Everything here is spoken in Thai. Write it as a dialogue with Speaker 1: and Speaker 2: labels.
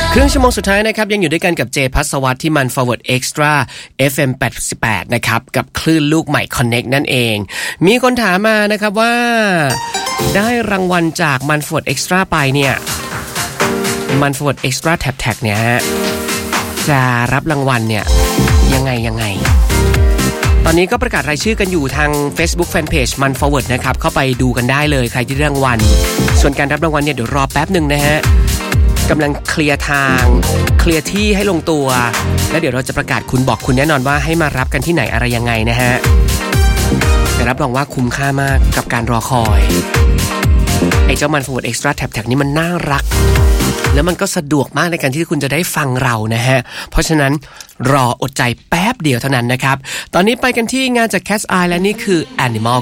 Speaker 1: ครึ่งชั่วโมงสุดท้ายนะครับยังอยู่ด้วยกันกับเจพัสวัตที่มัน Forward Extra FM 88นะครับกับคลื่นลูกใหม่ Connect นั่นเองมีคนถามมานะครับว่าได้รางวัลจากมัน Forward Extra ไปเนี่ยมัน Forward Extra Tag เนี่ยจะรับรางวัลเนี่ยยังไงตอนนี้ก็ประกาศรายชื่อกันอยู่ทาง Facebook Fanpage มัน Forward นะครับเข้าไปดูกันได้เลยใครที่ได้รางวัลส่วนการรับรางวัลเนี่ยเดี๋ยวรอแป๊บนึงนะฮะกำลังเคลียร์ทางเคลียร์ที่ให้ลงตัวแล้วเดี๋ยวเราจะประกาศคุณบอกคุณแน่นอนว่าให้มารับกันที่ไหนอะไรยังไงนะฮะแต่รับรองว่าคุ้มค่ามากกับการรอคอยไอ้เจ้ามัน Forward Extra Tag นี้มันน่ารักแล้วมันก็สะดวกมากในการที่คุณจะได้ฟังเรานะฮะเพราะฉะนั้นรออดใจแป๊บเดียวเท่านั้นนะครับตอนนี้ไปกันที่งานจาก Cat's Eye และนี่คือ Animal